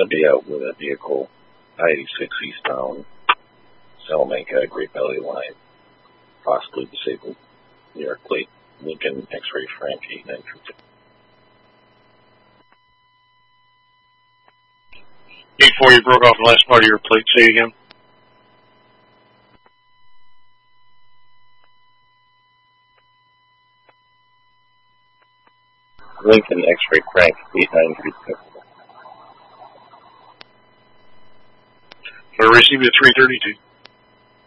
going to be out with a vehicle, I-86 eastbound, Salamanca, Great Valley line, possibly disabled, New York plate, Lincoln X-ray Frank 8932. 8-4, you broke off the last part of your plate. Say it again. Lincoln X-ray Frank 8932. I received at 332.